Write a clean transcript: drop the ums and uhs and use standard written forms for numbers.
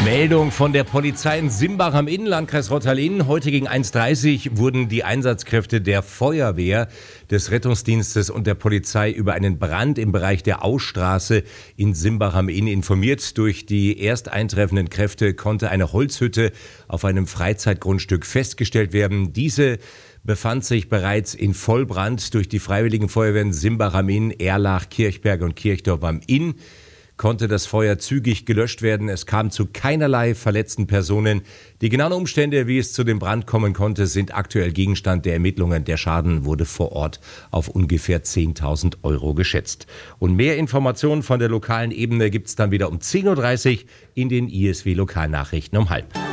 Meldung von der Polizei in Simbach am Innenlandkreis Rottal-Inn. Heute gegen 1:30 Uhr wurden die Einsatzkräfte der Feuerwehr, des Rettungsdienstes und der Polizei über einen Brand im Bereich der Ausstraße in Simbach am Inn informiert. Durch die erst eintreffenden Kräfte konnte eine Holzhütte auf einem Freizeitgrundstück festgestellt werden. Diese befand sich bereits in Vollbrand. Durch die Freiwilligen Feuerwehren Simbach am Inn, Erlach, Kirchberg und Kirchdorf am Inn konnte das Feuer zügig gelöscht werden. Es kam zu keinerlei verletzten Personen. Die genauen Umstände, wie es zu dem Brand kommen konnte, sind aktuell Gegenstand der Ermittlungen. Der Schaden wurde vor Ort auf ungefähr 10.000 Euro geschätzt. Und mehr Informationen von der lokalen Ebene gibt es dann wieder um 10:30 Uhr in den ISW Lokalnachrichten um 12:30.